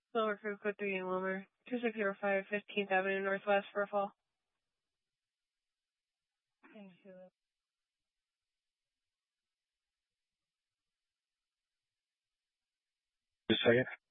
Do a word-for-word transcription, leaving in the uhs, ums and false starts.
Lower Crew Code three in Wilmer. two six zero five fifteenth Avenue Northwest for a fall. Just a second.